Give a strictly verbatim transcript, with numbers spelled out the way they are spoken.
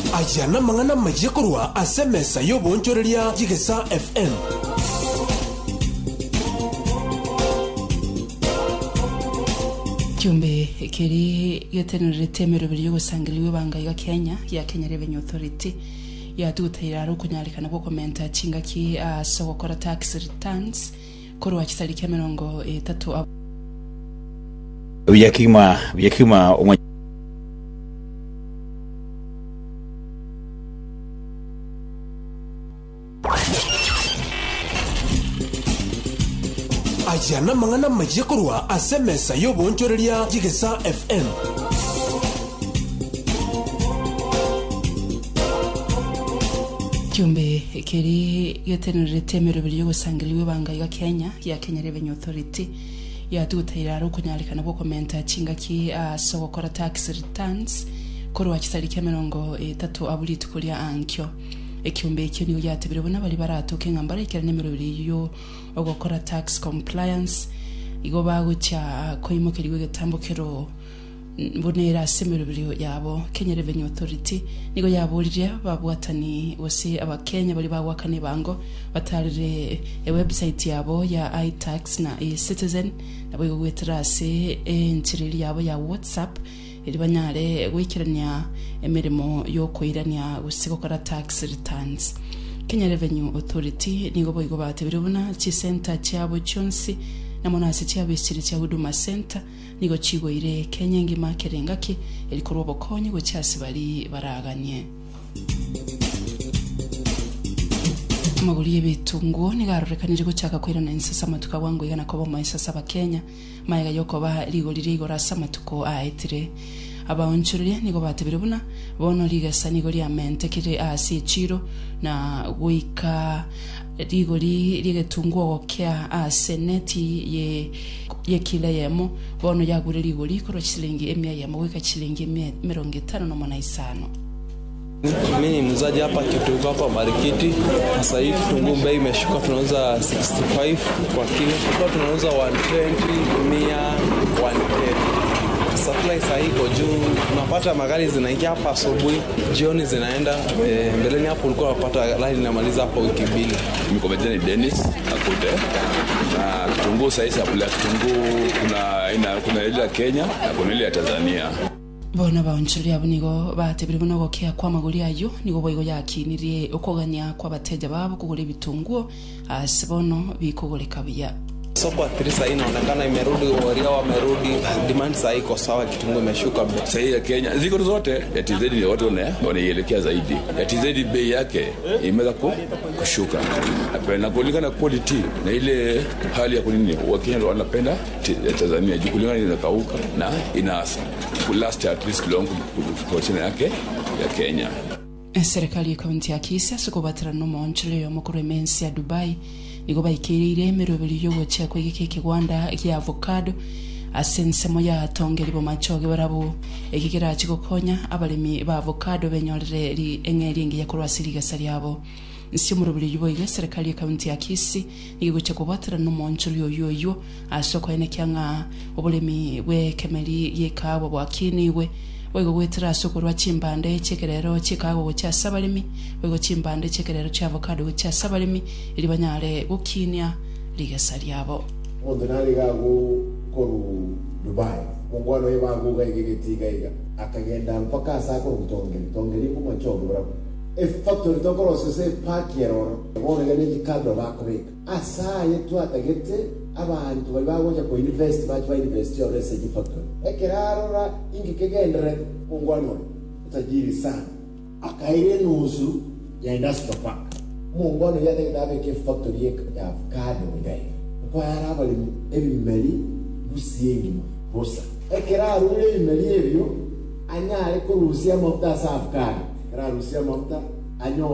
Ajana mangana majikorwa asemesa yobonchoreria Jigesa F M. Kiumbe kiri getenerete merobiri yo gusangiliwe banga ya Kenya ya Kenya Revenue Authority ya dutaira ro kunyarikana ko komenta cinga ki aso gukora tax returns kuri wa kitariki ya mirongo itatu yakima yakima umwe Ajana mangana majikorwa asemesa yobonchoreria Jigesa F M. Kiumbe kiri getenerete merobiri yo gusangiliwe banga ya Kenya ya Kenya Revenue Authority ya dutaira ro kunyarikana ko komenta cinga ki aso gukora tax returns kuri wa kitariki ya mirongo itatu abuliti kuri ankyo. Ekiumbe ekyo niyo yatebire bona bali baratoke ngambara ikirane merobiri yo ogokora tax compliance igo bagucha koimokeriwe getambukero bonera semerobiri yabo Kenya Revenue Authority nigo yaburije babwatani wose abakenya bali bagwakane bango batarire e website yabo ya iTax na e-Citizen nabo igo gwetrase entiriri yabo ya WhatsApp iri banyare wikiranya emirimo yo koirania gusigokora tax returns. Kenya Revenue Authority nigo boigo batebire bona chi center cyabo cyonsi na monasi cyabo isiri cya Huduma Center nigo chigo ire Kenya ngima kerengaki eri kurobo konyi go cyasi bari baraganye. Maguri yebitungo nigarurekanije ko cyaka kwirana insasa matuka wangu igana ko boma insasa bakenya mayiga yoko ba ligo lirigo rasa matuko aitire abaonchurire nigo batebire buna bono ligasa nigo liamente kire asi chiro na wika ligo li ligetungo okya a seneti ye ye kila yemo bono yagure ligo likoro chilingi emia yemo wika chilingi mirongo itano na mona isano. Mimi ni mzaji hapa kituko hapa marikiti. Sasa hivi kitunguu bei imeshuka, tunauza sixty five kwa kilo. Kwa tunauza one twenty, mia, one ten. Supply sasa iko juu. Tunapata magari zinaingia hapa asubuhi, jioni zinaenda. E, mbeleni hapo ulikuwa unapata line inamaliza hapo wiki mbili. Mimi kwa majina ni Dennis Akude. Na kitunguu sasa hivi hapo kitunguu kuna ina kuna ile ya Kenya na kuna ile ya Tanzania. Bona baonchuri abunigo batebire bono gokya kwa maguri ayo nigo boigo yakinirie okoganya kwa bateja babo kugura bitunguo asibono bikugureka biya. Soko atrisa inaonekana imerudi, waria wamerudi, demand sasa iko sawa, kitunguu imeshuka. Sasa ya Kenya ziko zote ya T Z ni watu wanaelekea zaidi. Ya T Z bei yake imeweza kushuka. Hapana kulingana quality na ile hali ya kunini Wakenya wanapenda Tanzania juu kulingana inakauka na ina last at least long kutochana yake ya Kenya. Serikali ya kaunti ya Kisii sukubatira no monchile yo mukuru mensi ya Dubai nigo bayikirire merobiri yo gocha ko iki kigwanda ya avocado asense moya tongeri bo machoge barabo ekikira chikokonya abalimi ba avocado benyorere ri engeringi ya kurwasiriga sariabo nsi murobiri yo ile serikali ya kaunti ya Kisii nigo gocha kubatira no monchile yo yo yo asoko ene kyanga obulimi bwe kemeri yekabo bwakiniwe wego wetera soko rwa chimbande chekerero chikago gocha sabalimi wego chimbande chekerero cha avocado cha sabalimi ili banyare gukinia ligasari yabo ondonari gago koru Dubai mungwano yebangu gaigegetiga iga akagenda mpaka sako gutongera tongeri ku machogo brabo e factory tokoro sese pakero wona gane jikadro bakobeka asa yetu atagete abantu bali bagoja ko invest baje ba invest yo research factory ekerarora ingi kegendere mungwano utajiri sana akaire nusu ya industrial park mungwano yade dabe ke factory ya avocado ngai kwa yara bali ebimeli busingi bosa ekerarora ebimeli ebyo anyare ko rusia mota sa avocado era rusia mota anyo